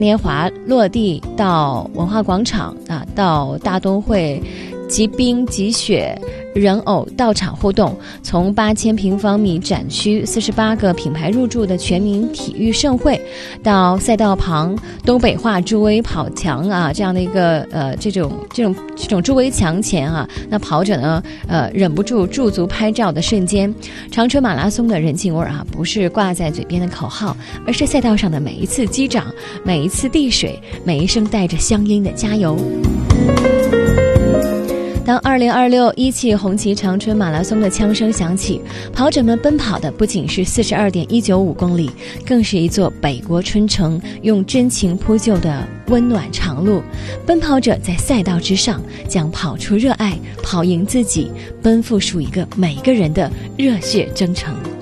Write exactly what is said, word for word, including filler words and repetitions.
年华落地到文化广场啊，到大都会集冰集雪人偶到场互动，从八千平方米展区、四十八个品牌入驻的全民体育盛会，到赛道旁东北化助威跑墙啊，这样的一个呃这种这种这种助威墙前啊，那跑者呢呃忍不住驻足拍照的瞬间。长春马拉松的人情味啊，不是挂在嘴边的口号，而是赛道上的每一次击掌，每一次递水，每一声带着乡音的加油。当二零二六一汽红旗长春马拉松的枪声响起，跑者们奔跑的不仅是四十二点一九五公里，更是一座北国春城用真情铺就的温暖长路。奔跑者在赛道之上，将跑出热爱，跑赢自己，奔赴属一个每个人的热血征程。